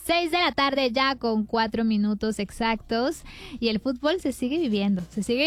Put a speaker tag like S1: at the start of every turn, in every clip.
S1: 6 de la tarde ya con 4 minutos exactos y el fútbol se sigue viviendo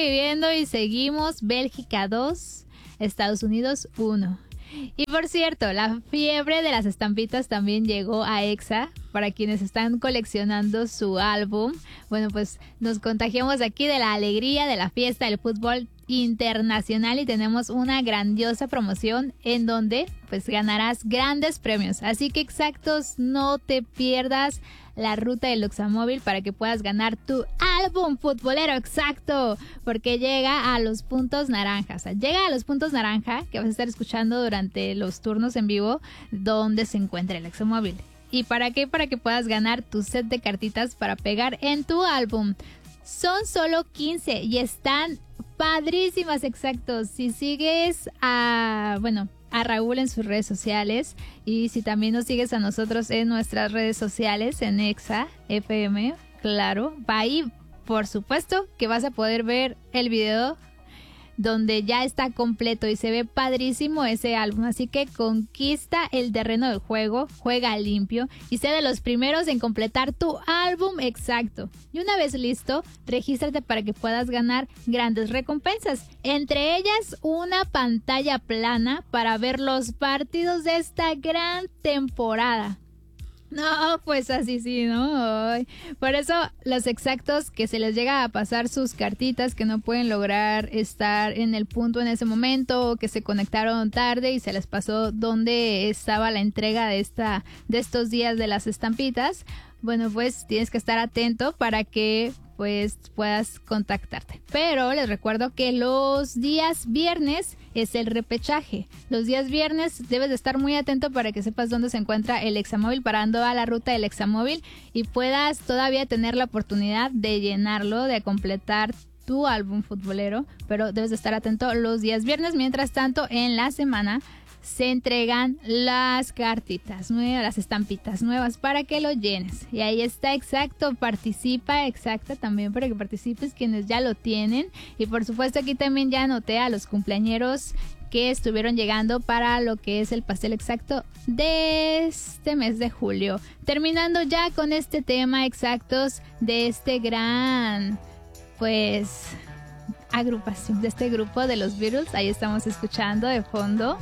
S1: y seguimos Bélgica 2, Estados Unidos 1. Y por cierto, la fiebre de las estampitas también llegó a Exa. Para quienes están coleccionando su álbum, bueno, pues nos contagiamos aquí de la alegría de la fiesta del fútbol internacional y tenemos una grandiosa promoción en donde pues ganarás grandes premios. Así que exactos, no te pierdas la ruta del Luxamóvil para que puedas ganar tu álbum futbolero, exacto, porque llega a los puntos naranja, o sea, llega a los puntos naranja que vas a estar escuchando durante los turnos en vivo donde se encuentra el Luxamóvil. ¿Y para qué? Para que puedas ganar tu set de cartitas para pegar en tu álbum. Son solo 15 y están padrísimas, exactos. Si sigues a Raúl en sus redes sociales y si también nos sigues a nosotros en nuestras redes sociales, en Exa FM, claro, va ahí, por supuesto que vas a poder ver el video donde ya está completo y se ve padrísimo ese álbum, así que conquista el terreno del juego, juega limpio y sé de los primeros en completar tu álbum exacto. Y una vez listo, regístrate para que puedas ganar grandes recompensas, entre ellas una pantalla plana para ver los partidos de esta gran temporada. No, pues así sí, ¿no? Ay. Por eso los exactos que se les llega a pasar sus cartitas, que no pueden lograr estar en el punto en ese momento, o que se conectaron tarde y se les pasó dónde estaba la entrega de estos días de las estampitas, bueno, pues tienes que estar atento para que pues puedas contactarte. Pero les recuerdo que los días viernes es el repechaje. Los días viernes debes de estar muy atento para que sepas dónde se encuentra el Examóvil, parando a la ruta del Examóvil y puedas todavía tener la oportunidad de llenarlo, de completar tu álbum futbolero, pero debes de estar atento los días viernes. Mientras tanto, en la semana se entregan las cartitas nuevas, las estampitas nuevas para que lo llenes. Y ahí está, exacto, participa, exacta, también para que participes quienes ya lo tienen. Y por supuesto aquí también ya anoté a los cumpleañeros que estuvieron llegando para lo que es el pastel exacto de este mes de julio. Terminando ya con este tema, exactos, de este gran, pues, agrupación, de este grupo de los Beatles. Ahí estamos escuchando de fondo.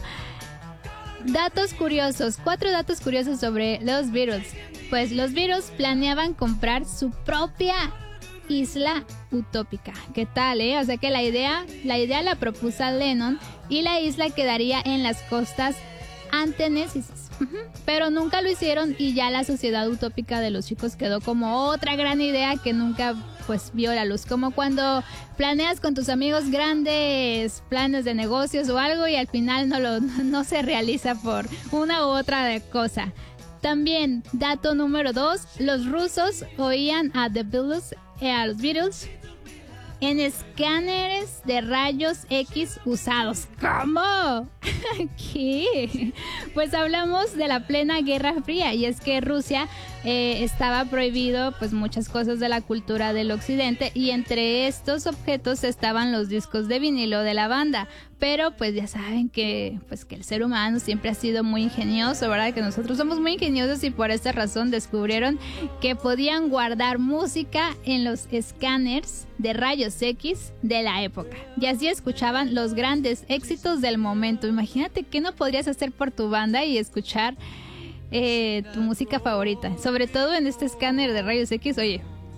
S1: Datos curiosos, 4 datos curiosos sobre los Beatles. Pues los Beatles planeaban comprar su propia isla utópica. ¿Qué tal, O sea que la idea la propuso Lennon y la isla quedaría en las costas antenésises. Pero nunca lo hicieron y ya la sociedad utópica de los chicos quedó como otra gran idea que nunca pues vio la luz, como cuando planeas con tus amigos grandes planes de negocios o algo y al final no se realiza por una u otra cosa. También, dato número 2, los rusos oían a los Beatles en escáneres de rayos X usados. ¿Cómo? ¿Qué? Pues hablamos de la plena Guerra Fría y es que Rusia estaba prohibido pues muchas cosas de la cultura del occidente y entre estos objetos estaban los discos de vinilo de la banda. Pero pues ya saben que el ser humano siempre ha sido muy ingenioso, ¿verdad? Que nosotros somos muy ingeniosos y por esta razón descubrieron que podían guardar música en los escáneres de rayos X de la época. Y así escuchaban los grandes éxitos del momento. Imagínate qué no podrías hacer por tu banda y escuchar tu música favorita. Sobre todo en este escáner de rayos X, oye,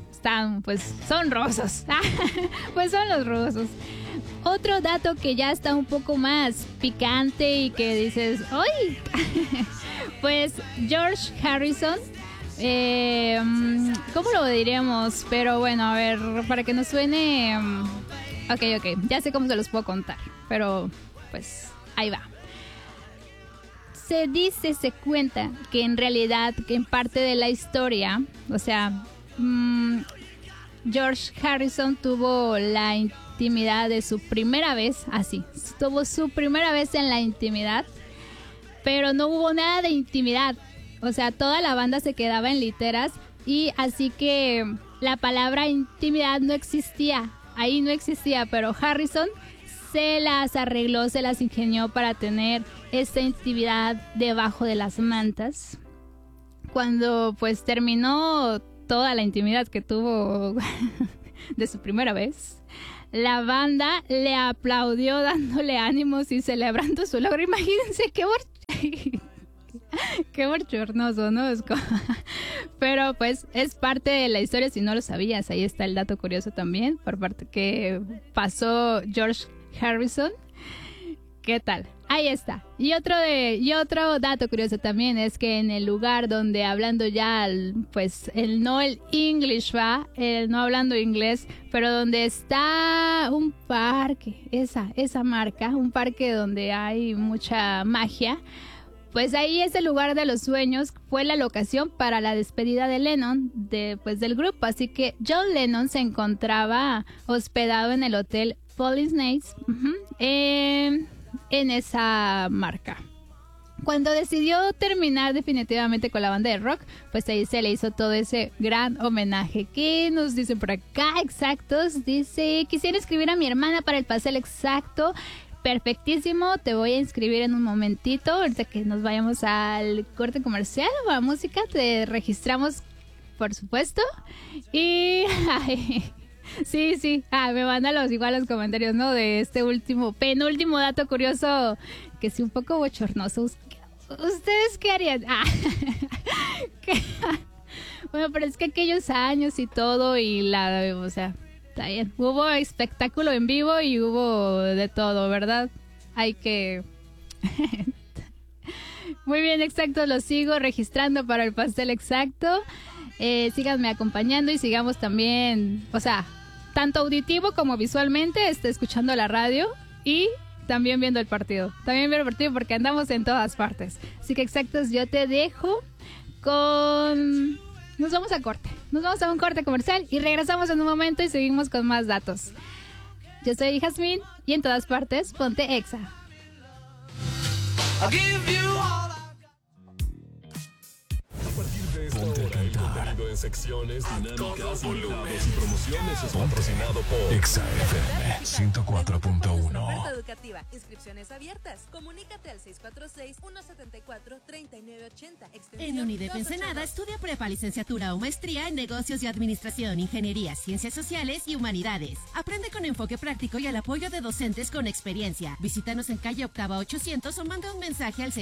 S1: son rusos. Pues son los rusos. Otro dato que ya está un poco más picante y que dices, ¡ay! Pues George Harrison, ¿cómo lo diríamos? Pero bueno, a ver, para que nos suene... Ok, ya sé cómo se los puedo contar, pero pues ahí va. Se cuenta que en realidad, que en parte de la historia, o sea, George Harrison tuvo la intimidad de su primera vez, tuvo su primera vez en la intimidad, pero no hubo nada de intimidad, o sea, toda la banda se quedaba en literas y así que la palabra intimidad no existía, pero Harrison se las arregló, se las ingenió para tener esta intimidad debajo de las mantas cuando pues terminó toda la intimidad que tuvo de su primera vez, la banda le aplaudió dándole ánimos y celebrando su logro. Imagínense qué bochornoso, ¿no? Pero pues es parte de la historia, si no lo sabías. Ahí está el dato curioso también, por parte que pasó George Harrison. ¿Qué tal? Ahí está. Y otro dato curioso también es que en el lugar donde hablando ya, pues el English el no hablando inglés, pero donde está un parque, esa marca, un parque donde hay mucha magia, pues ahí es el lugar de los sueños, fue la locación para la despedida de Lennon del grupo. Así que John Lennon se encontraba hospedado en el hotel Police Nights, en esa marca. Cuando decidió terminar definitivamente con la banda de rock, pues ahí se le hizo todo ese gran homenaje. ¿Qué nos dicen por acá? Exactos. Dice, quisiera escribir a mi hermana para el pastel exacto. Perfectísimo, te voy a inscribir en un momentito. Ahorita que nos vayamos al corte comercial o a música, te registramos, por supuesto. Y... sí. Me mandan los comentarios, ¿no? De este penúltimo dato curioso, que sí, un poco bochornoso. ¿Ustedes qué harían? Bueno, pero es que aquellos años y todo, o sea, está bien. Hubo espectáculo en vivo y hubo de todo, ¿verdad? Hay que... Muy bien, exacto, lo sigo registrando para el pastel exacto. Síganme acompañando y sigamos también, o sea, tanto auditivo como visualmente, escuchando la radio y también viendo el partido. También viendo el partido porque andamos en todas partes. Así que exactos, yo te dejo con... Nos vamos a corte. Nos vamos a un corte comercial y regresamos en un momento y seguimos con más datos. Yo soy Jazmín y en todas partes, ponte Exa.
S2: Ponte a cantar. En secciones, dinámicas, invitados y promociones es patrocinado por Exa FM 104.1.
S3: Oferta educativa. Inscripciones abiertas. Comunícate al 646-174-3980.
S4: En UNIDEP Ensenada estudia prepa, licenciatura o maestría en negocios y administración, ingeniería, ciencias sociales y humanidades. Aprende con enfoque práctico y el apoyo de docentes con experiencia. Visítanos en calle Octava 800 o manda un mensaje al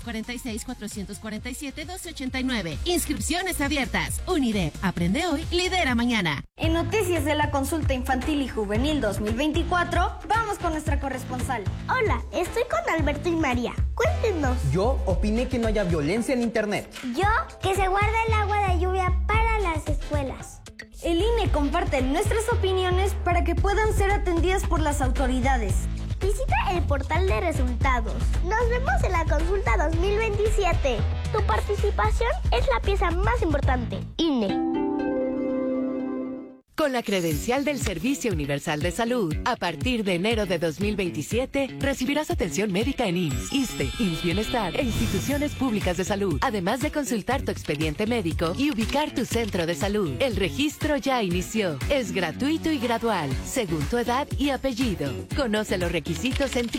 S4: 646-447-1289. Inscripciones abiertas. UNIDEP. Aprende hoy, lidera mañana.
S5: En Noticias de la Consulta Infantil y Juvenil 2024, vamos con nuestra corresponsal.
S6: Hola, estoy con Alberto y María. Cuéntenos.
S7: Yo opiné que no haya violencia en internet.
S6: Yo, que se guarde el agua de lluvia para las escuelas.
S5: El INE comparte nuestras opiniones para que puedan ser atendidas por las autoridades.
S6: Visita el portal de resultados. Nos vemos en la consulta 2027. Tu participación es la pieza más importante. INE.
S8: Con la credencial del Servicio Universal de Salud, a partir de enero de 2027, recibirás atención médica en IMSS, ISSSTE, IMSS Bienestar e instituciones públicas de salud, además de consultar tu expediente médico y ubicar tu centro de salud. El registro ya inició. Es gratuito y gradual, según tu edad y apellido. Conoce los requisitos en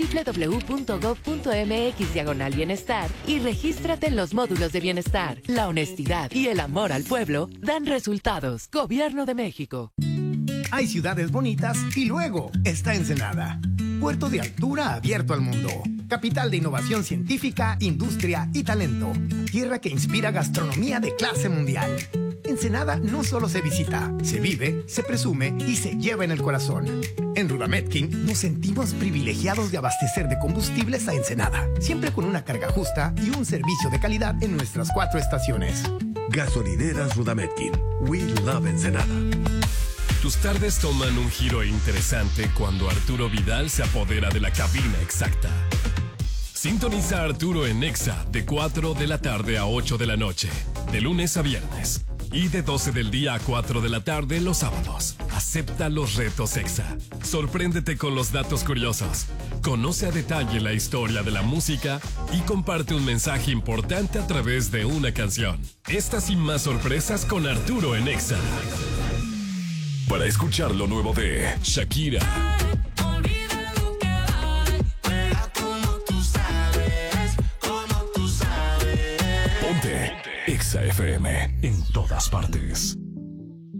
S8: www.gov.mx/bienestar y regístrate en los módulos de bienestar. La honestidad y el amor al pueblo dan resultados. Gobierno de México.
S9: Hay ciudades bonitas y luego está Ensenada. Puerto de altura abierto al mundo. Capital de innovación científica, industria y talento. Tierra que inspira gastronomía de clase mundial. Ensenada no solo se visita, se vive, se presume y se lleva en el corazón. En Rudametkin nos sentimos privilegiados de abastecer de combustibles a Ensenada, siempre con una carga justa y un servicio de calidad en nuestras 4 estaciones.
S2: Gasolineras Rudametkin. We love Ensenada. Tus tardes toman un giro interesante cuando Arturo Vidal se apodera de la cabina exacta. Sintoniza a Arturo en Exa de 4 de la tarde a 8 de la noche, de lunes a viernes. Y de 12 del día a 4 de la tarde los sábados. Acepta los retos Exa. Sorpréndete con los datos curiosos. Conoce a detalle la historia de la música y comparte un mensaje importante a través de una canción. Estas y más sorpresas con Arturo en Exa. Para escuchar lo nuevo de Shakira. Ponte Exa FM, en todas partes.